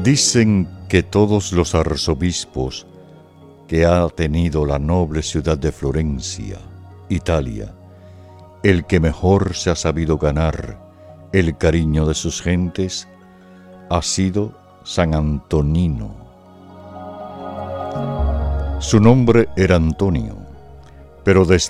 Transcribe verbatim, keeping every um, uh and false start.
Dicen que todos los arzobispos que ha tenido la noble ciudad de Florencia, Italia, el que mejor se ha sabido ganar el cariño de sus gentes ha sido San Antonino. Su nombre era Antonio, pero desde